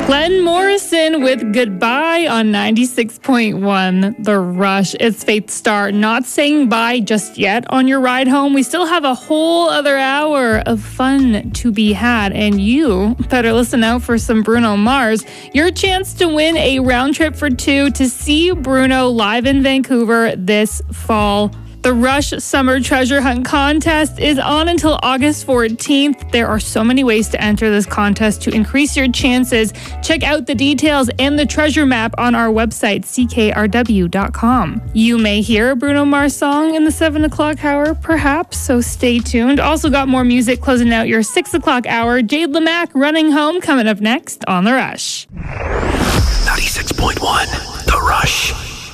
Glenn Morrison with Goodbye on 96.1 The Rush. It's Faith Star not saying bye just yet on your ride home. We still have a whole other hour of fun to be had, and you better listen out for some Bruno Mars. Your chance to win a round trip for two to see Bruno live in Vancouver this fall. The Rush Summer Treasure Hunt contest is on until August 14th. There are so many ways to enter this contest to increase your chances. Check out the details and the treasure map on our website, ckrw.com. You may hear a Bruno Mars song in the 7 o'clock hour, perhaps, so stay tuned. Also got more music closing out your 6 o'clock hour. Jade Lamack, Running Home, coming up next on The Rush. 96.1 The Rush.